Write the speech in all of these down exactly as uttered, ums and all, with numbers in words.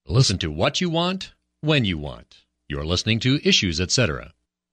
Listen to what you want, when you want. You're listening to Issues, et cetera.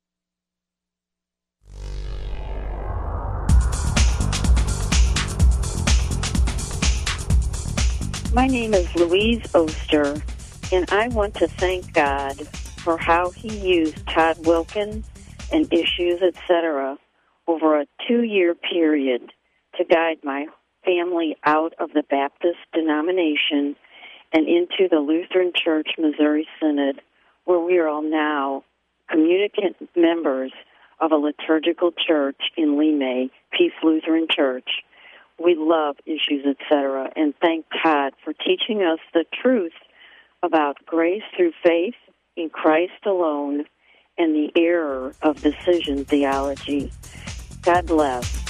My name is Louise Oster, and I want to thank God for how He used Todd Wilkin and Issues, et cetera over a two-year period to guide my family out of the Baptist denomination and into the Lutheran Church Missouri Synod, where we are all now communicant members of a liturgical church in Limay, Peace Lutheran Church. We love Issues, et cetera, and thank Todd for teaching us the truth about grace through faith in Christ alone and the error of decision theology. God bless.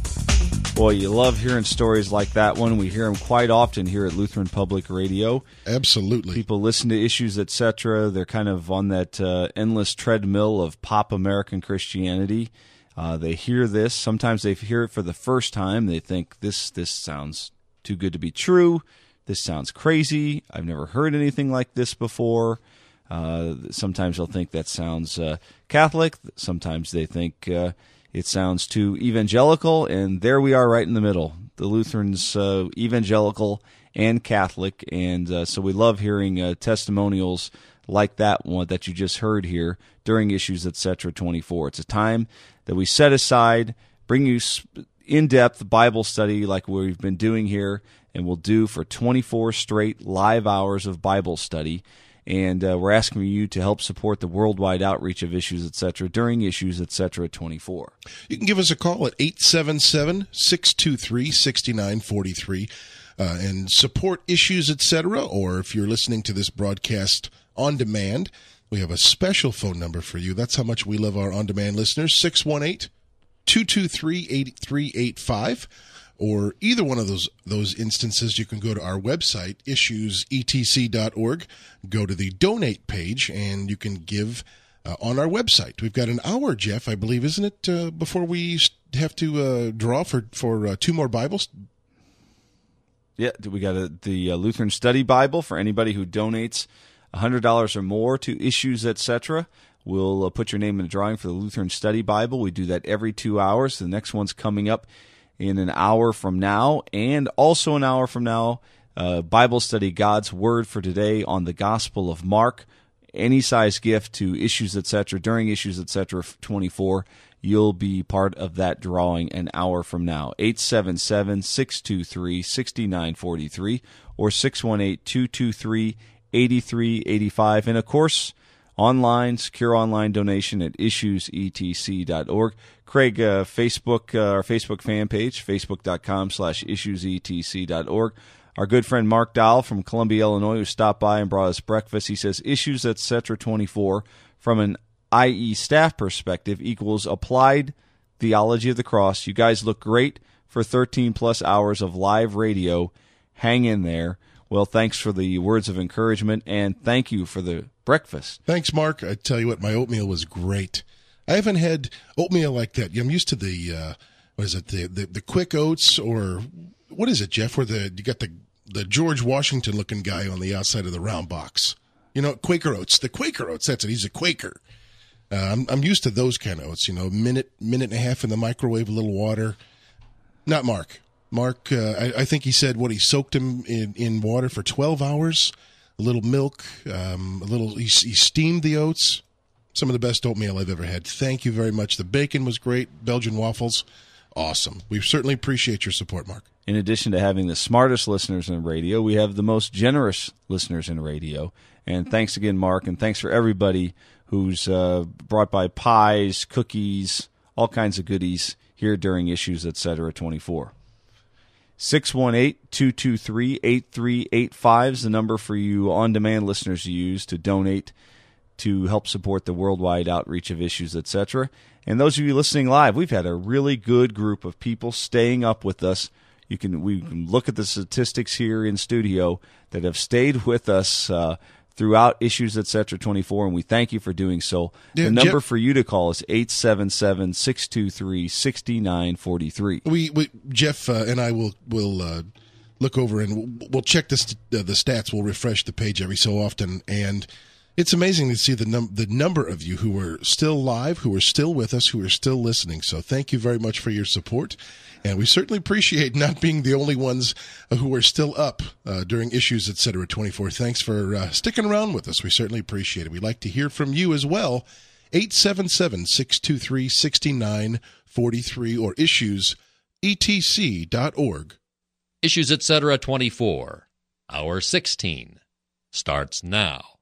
Boy, you love hearing stories like that one. We hear them quite often here at Lutheran Public Radio. Absolutely. People listen to Issues, et cetera. They're kind of on that uh, endless treadmill of pop American Christianity. Uh, they hear this. Sometimes they hear it for the first time. They think, this this sounds too good to be true. This sounds crazy. I've never heard anything like this before. Uh, sometimes they'll think that sounds uh, Catholic. Sometimes they think uh, it sounds too evangelical. And there we are right in the middle. The Lutherans, uh, evangelical and Catholic. And uh, so we love hearing uh, testimonials like that one that you just heard here during Issues, et cetera twenty-four. It's a time that we set aside, bring you in-depth Bible study like we've been doing here, and we'll do for twenty-four straight live hours of Bible study. And uh, we're asking you to help support the worldwide outreach of Issues, et cetera during Issues, et cetera twenty-four. You can give us a call at eight seven seven, six two three, six nine four three uh, and support Issues, et cetera. Or if you're listening to this broadcast on demand, we have a special phone number for you. That's how much we love our on-demand listeners, six one eight, two two three, eight three eight five. Or either one of those those instances, you can go to our website, issues e t c dot org, go to the donate page, and you can give uh, on our website. We've got an hour, Jeff, I believe, isn't it, uh, before we have to uh, draw for, for uh, two more Bibles? Yeah, we got a, the uh, Lutheran Study Bible for anybody who donates one hundred dollars or more to Issues, et cetera. We'll uh, put your name in the drawing for the Lutheran Study Bible. We do that every two hours. The next one's coming up in an hour from now, and also an hour from now, uh, Bible study, God's Word for Today on the Gospel of Mark. Any size gift to Issues, et cetera during Issues, et cetera twenty-four. You'll be part of that drawing an hour from now. eight seven seven, six two three, six nine four three or six one eight, two two three, eight three eight five. And, of course, online, secure online donation at issues e t c dot org. Craig, uh, Facebook, uh, our Facebook fan page, facebook.com slash issuesetc dot org. Our good friend Mark Dahl from Columbia, Illinois, who stopped by and brought us breakfast, he says, Issues, et cetera twenty-four, from an I E staff perspective, equals applied theology of the cross. You guys look great for thirteen plus hours of live radio. Hang in there. Well, thanks for the words of encouragement, and thank you for the breakfast. Thanks, Mark. I tell you what, my oatmeal was great. I haven't had oatmeal like that. I'm used to the, uh, what is it, the, the the quick oats, or what is it, Jeff, where the you got the, the George Washington-looking guy on the outside of the round box. You know, Quaker Oats. The Quaker Oats, that's it. He's a Quaker. Uh, I'm, I'm used to those kind of oats, you know, minute, minute and a half in the microwave, a little water. Not Mark. Mark, uh, I, I think he said what he soaked him in, in water for twelve hours, a little milk, um, a little, he, he steamed the oats. Some of the best oatmeal I've ever had. Thank you very much. The bacon was great. Belgian waffles, awesome. We certainly appreciate your support, Mark. In addition to having the smartest listeners in radio, we have the most generous listeners in radio. And thanks again, Mark, and thanks for everybody who's uh, brought by pies, cookies, all kinds of goodies here during Issues, et cetera twenty-four. six one eight, two two three, eight three eight five is the number for you on-demand listeners to use to donate to help support the worldwide outreach of Issues, et cetera. And those of you listening live, we've had a really good group of people staying up with us. You can we can look at the statistics here in studio that have stayed with us uh, throughout Issues, et cetera twenty-four, and we thank you for doing so. Yeah, the number Jeff, for you to call is eight seven seven, six two three, six nine four three. We, we Jeff uh, and I will will uh, look over and we'll, we'll check this, uh, the stats. We'll refresh the page every so often, and it's amazing to see the num- the number of you who are still live, who are still with us, who are still listening. So thank you very much for your support. And we certainly appreciate not being the only ones who are still up uh, during Issues, et cetera, twenty-four. Thanks for uh, sticking around with us. We certainly appreciate it. We'd like to hear from you as well. eight seven seven, six two three, six nine four three or issues e t c dot org. Issues, et cetera, twenty-four, Hour sixteen, starts now.